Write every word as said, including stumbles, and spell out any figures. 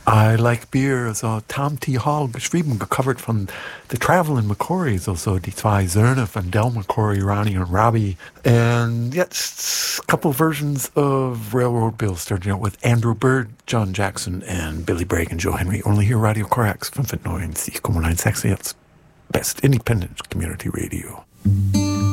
I Like Beer, also Tom T. Hall geschrieben, gecovert von The Traveling McCourys, also die zwei Söhne von Del McCoury, Ronnie und Robbie. And jetzt a couple versions of Railroad Bill, starting out with Andrew Bird, John Jackson, and Billy Bragg and Joe Henry. Only here, Radio Corax, fünfundneunzig Komma eins Sechs, jetzt Best Independent Community Radio.